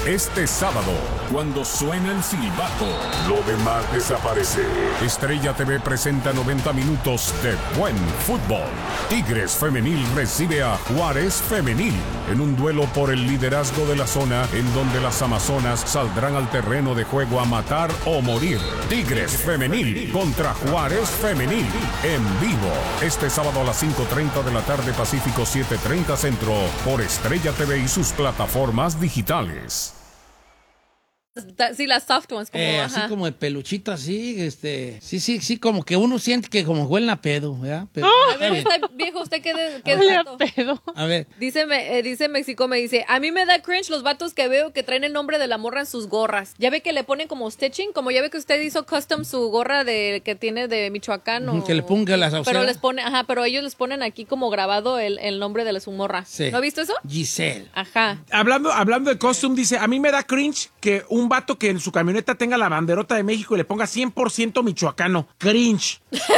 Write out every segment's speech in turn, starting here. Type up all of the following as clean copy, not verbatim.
Este sábado, cuando suena el silbato, lo demás desaparece. Estrella TV presenta 90 minutos de buen fútbol. Tigres Femenil recibe a Juárez Femenil en un duelo por el liderazgo de la zona, en donde las amazonas saldrán al terreno de juego a matar o morir. Tigres Femenil contra Juárez Femenil en vivo. Este sábado a las 5:30 de la tarde Pacífico, 7:30 Centro, por Estrella TV y sus plataformas digitales. Sí, las soft ones. Como, así como de peluchito, así, sí, como que uno siente que como huelen a pedo, ¿verdad? Pero, a ver, viejo, ¿usted qué huele a pedo? A ver. Dice México, me dice, a mí me da cringe los vatos que veo que traen el nombre de la morra en sus gorras. Ya ve que le ponen como stitching, como ya ve que usted hizo custom su gorra que tiene de Michoacán. O, que le ponga las pero les pone, pero ellos les ponen aquí como grabado el nombre de su morra. Sí. ¿No ha visto eso? Giselle. Ajá. Hablando de costume, dice, a mí me da cringe que un vato que en su camioneta tenga la banderota de México y le ponga 100% michoacano. Cringe.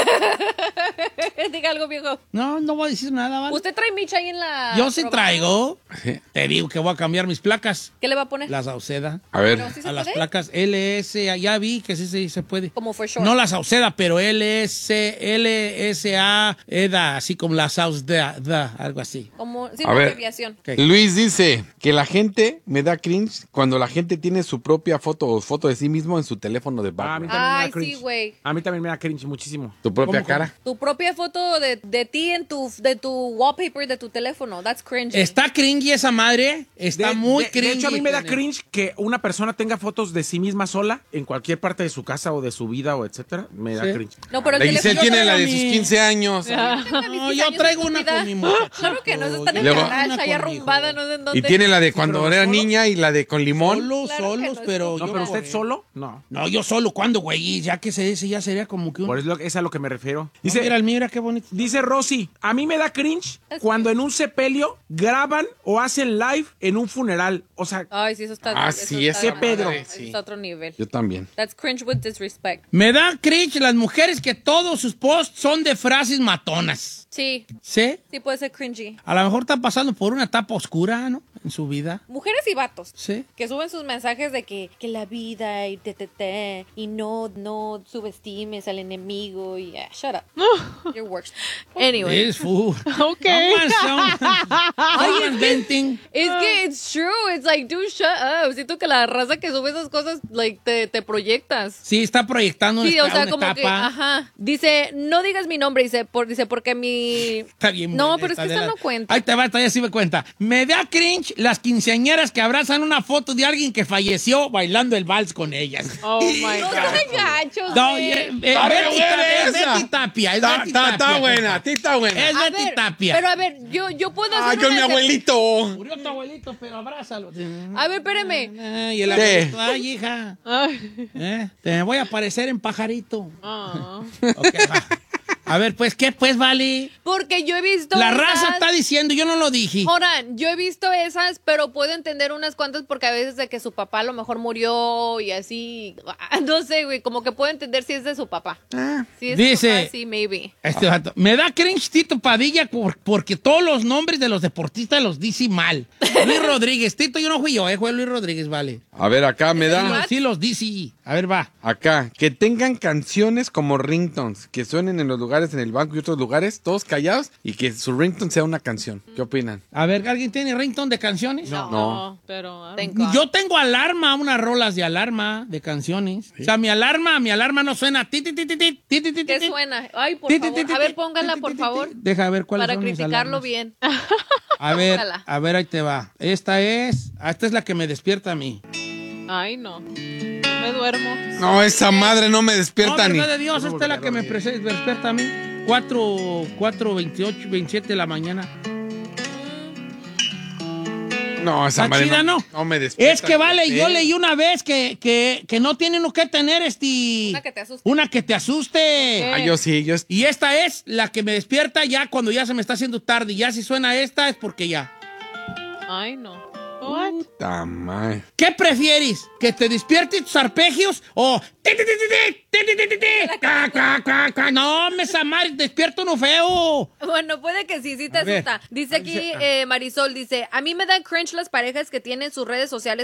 Diga algo, viejo. No voy a decir nada, ¿vale? ¿Usted trae micha ahí en la...? Yo sí traigo. Te digo que voy a cambiar mis placas. ¿Qué le va a poner? La Sauceda. A ver. ¿Sí se a las puede? placas LS, ya vi que sí se puede. Como for sure. No la Sauceda, pero LSA, EDA, así como la Sauceda, algo así. Como, sí, A una ver. abreviación. Okay. Luis dice que la gente me da cringe cuando la gente tiene su propia foto o foto de sí mismo en su teléfono de A mí background. también me da Ay, cringe. sí, güey. A mí también me da cringe muchísimo. Tu propia ¿Cómo? cara. Tu propia foto de ti de tu wallpaper de tu teléfono. That's cringy. Está cringy esa madre. Está muy cringy. De hecho, a mí me da cringe que una persona tenga fotos de sí misma sola en cualquier parte de su casa o de su vida o etcétera. Me da Sí. cringe. No, pero el La Giselle teléfono tiene la de mi- sus 15 años. No, yo traigo una con mi muchacho. Claro que no, eso está en el Luego- garage, ahí arrumbada, no sé en dónde. Y tiene la de cuando pero era solo. niña y la de con limón. Solos, Claro que no, pero No, yo pero por- usted solo, no. No, yo solo, ¿cuándo, güey? Ya que ese ya sería como que un... Por eso es a lo que me refiero. Dice, mira qué bonito. Dice Rosy, a mí me da cringe cuando en un sepelio graban o hacen live en un funeral. O sea, Ay, sí, eso está. Ah, eso sí, está ese mal. Pedro. Eso está a otro nivel. Yo también. That's cringe with disrespect. Me da cringe las mujeres que todos sus posts son de frases matonas. Sí, ¿Sí? sí puede ser cringy. A lo mejor están pasando por una etapa oscura, ¿no? En su vida. Mujeres y vatos. Sí. Que suben sus mensajes de que la vida y y no subestimes al enemigo y shut up. You're worst. Anyway. Es full. Ok. Someone's venting. Es que it's true. It's like, dude, shut up. Siento que la raza que sube esas cosas, like, te proyectas. Sí, está proyectando Sí, o sea, una como etapa. que, ajá. Dice, no digas mi nombre, dice porque mi... Está bien. No, buena pero es que esta esa de no cuenta. Ahí te va, esta ya sí me cuenta. Me da cringe las quinceañeras que abrazan una foto de alguien que falleció bailando el vals con ellas. Oh my No God. sean gachos, No, güey. es Betty Tapia. Es Betty Tapia. Está buena, está buena. Es A Betty ver, Tapia. pero a ver, yo puedo hacer Ay, con mi una- abuelito. Murió tu abuelito, pero abrázalo. A ver, espérame. Ay, el abuelito. Ay, hija. Ay. Te voy a aparecer en pajarito. Ah. Ok, va. A ver, pues, ¿qué pues, vale? Porque yo he visto La esas- raza está diciendo, yo no lo dije. Ahora, yo he visto esas, pero puedo entender unas cuantas porque a veces de que su papá a lo mejor murió y así, no sé, güey, como que puedo entender si es de su papá. Si es de su Dice- papá, sí, maybe. Este vato. Me da cringe Tito Padilla porque todos los nombres de los deportistas los dice mal. Luis Rodríguez. Tito, yo no fui yo, fue Luis Rodríguez, vale. A ver, acá me da. Sí los dice. A ver, va. Acá, que tengan canciones como ringtones, que suenen en los lugares, en el banco y otros lugares, todos callados, y que su ringtone sea una canción. ¿Qué opinan? A ver, ¿alguien tiene ringtone de canciones? No. Pero. Thank God. Yo tengo alarma, unas rolas de alarma de canciones. O sea, mi alarma no suena. Ti, ti, ti, ti, ti, ti, ti, ti, ¿Qué ti. suena? Ay, por Ti, ti, favor. ti, A ti, ver, ti, póngala, ti, por ti, favor. ti. Deja ver cuáles Para son mis criticarlo alarmas. bien. A ver, Póngala. ahí te va. Esta es la que me despierta a mí. Ay, no. Me duermo. No, esa madre no me despierta No, ni. verdad de Dios, esta es la que me despierta a mí. 4:28, 27 de la mañana. No, esa Está madre chida, ¿no? no me despierta. Es que vale, Sí. yo leí una vez que no tiene uno que tener Una que te asuste. una que te asuste. Ah, yo sí, yo. Y esta es la que me despierta ya cuando ya se me está haciendo tarde. Y ya si suena esta es porque ya. Ay, no. What? Puta madre. ¿Qué prefieres? ¿Que te despierte tus arpegios o... ti, ti, ti, ti, ti, ti, ti, ti, ti, ca, ca, ca, ca? No, me Samar, despierto no feo. Bueno, puede que sí te A ver. asusta. Dice aquí Marisol, dice, a mí me dan cringe las parejas que tienen sus redes sociales